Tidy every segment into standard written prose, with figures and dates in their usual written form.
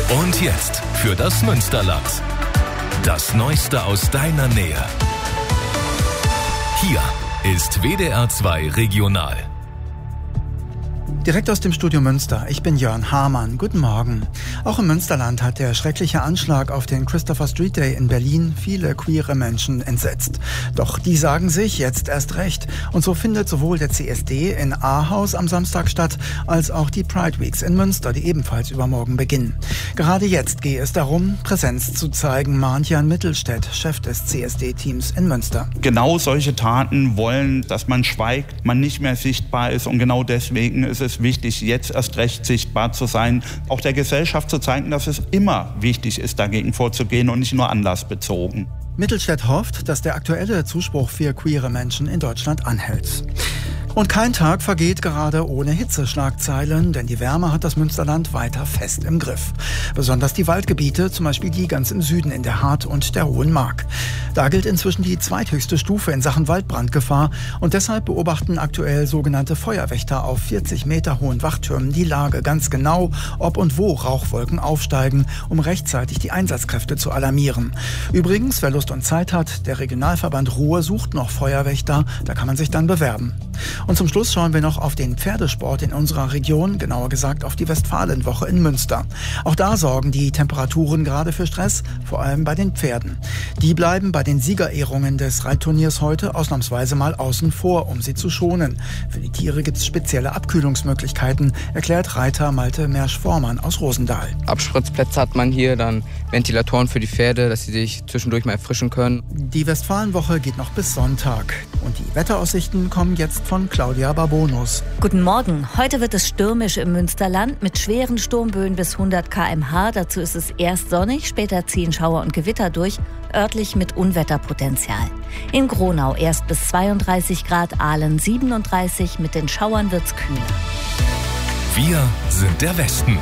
Und jetzt für das Münsterland. Das Neueste aus deiner Nähe. Hier ist WDR 2 Regional. Direkt aus dem Studio Münster. Ich bin Jörn Hamann. Guten Morgen. Auch im Münsterland hat der schreckliche Anschlag auf den Christopher Street Day in Berlin viele queere Menschen entsetzt. Doch die sagen sich jetzt erst recht. Und so findet sowohl der CSD in Ahaus am Samstag statt, als auch die Pride Weeks in Münster, die ebenfalls übermorgen beginnen. Gerade jetzt gehe es darum, Präsenz zu zeigen, mahnt Jan Mittelstädt, Chef des CSD-Teams in Münster. Genau solche Taten wollen, dass man schweigt, man nicht mehr sichtbar ist, und genau deswegen ist es wichtig, jetzt erst recht sichtbar zu sein, auch der Gesellschaft zu zeigen, dass es immer wichtig ist, dagegen vorzugehen und nicht nur anlassbezogen. Mittelstädt hofft, dass der aktuelle Zuspruch für queere Menschen in Deutschland anhält. Und kein Tag vergeht gerade ohne Hitzeschlagzeilen, denn die Wärme hat das Münsterland weiter fest im Griff. Besonders die Waldgebiete, zum Beispiel die ganz im Süden in der Hart und der Hohen Mark. Da gilt inzwischen die zweithöchste Stufe in Sachen Waldbrandgefahr, und deshalb beobachten aktuell sogenannte Feuerwächter auf 40 Meter hohen Wachtürmen die Lage ganz genau, ob und wo Rauchwolken aufsteigen, um rechtzeitig die Einsatzkräfte zu alarmieren. Übrigens, wer Lust und Zeit hat, der Regionalverband Ruhr sucht noch Feuerwächter, da kann man sich dann bewerben. Und zum Schluss schauen wir noch auf den Pferdesport in unserer Region, genauer gesagt auf die Westfalenwoche in Münster. Auch da sorgen die Temperaturen gerade für Stress, vor allem bei den Pferden. Die bleiben bei den Siegerehrungen des Reitturniers heute ausnahmsweise mal außen vor, um sie zu schonen. Für die Tiere gibt es spezielle Abkühlungsmöglichkeiten, erklärt Reiter Malte Mersch-Vormann aus Rosendahl. Abspritzplätze hat man hier, dann Ventilatoren für die Pferde, dass sie sich zwischendurch mal erfrischen können. Die Westfalenwoche geht noch bis Sonntag. Und die Wetteraussichten kommen jetzt von Claudia Barbonus. Guten Morgen. Heute wird es stürmisch im Münsterland mit schweren Sturmböen bis 100 km/h. Dazu ist es erst sonnig, später ziehen Schauer und Gewitter durch, örtlich mit Unwetterpotenzial. In Gronau erst bis 32 Grad, Aalen 37, mit den Schauern wird's kühler. Wir sind der Westen.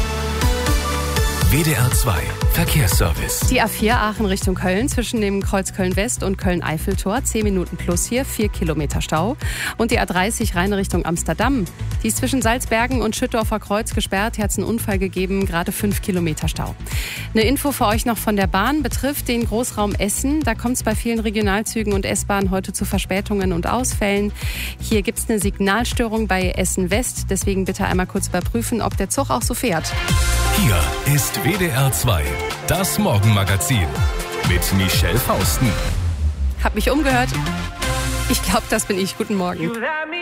WDR 2 Verkehrsservice. Die A4 Aachen Richtung Köln zwischen dem Kreuz Köln-West und Köln-Eiffeltor. 10 Minuten plus hier, 4 Kilometer Stau. Und die A30 Rhein Richtung Amsterdam. Die ist zwischen Salzbergen und Schüttorfer Kreuz gesperrt. Hier hat es einen Unfall gegeben, gerade 5 Kilometer Stau. Eine Info für euch noch von der Bahn betrifft den Großraum Essen. Da kommt es bei vielen Regionalzügen und S-Bahnen heute zu Verspätungen und Ausfällen. Hier gibt es eine Signalstörung bei Essen West. Deswegen bitte einmal kurz überprüfen, ob der Zug auch so fährt. Hier ist WDR 2, das Morgenmagazin mit Michelle Fausten. Hab mich umgehört. Ich glaube, das bin ich. Guten Morgen.